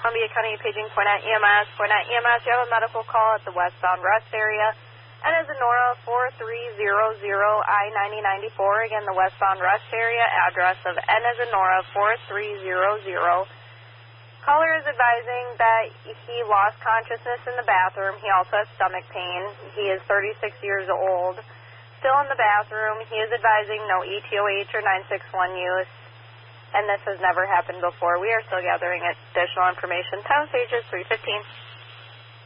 Columbia County paging Poinette EMS. Poinette EMS, you have a medical call at the westbound rest area. And is Nora 4300 I-9094. Again, the westbound rest area, address of N as in Nora 4300. Caller is advising that he lost consciousness in the bathroom. He also has stomach pain. He is 36 years old. Still in the bathroom. He is advising no ETOH or 961 use. And this has never happened before. We are still gathering additional information. Time stage is 3:15.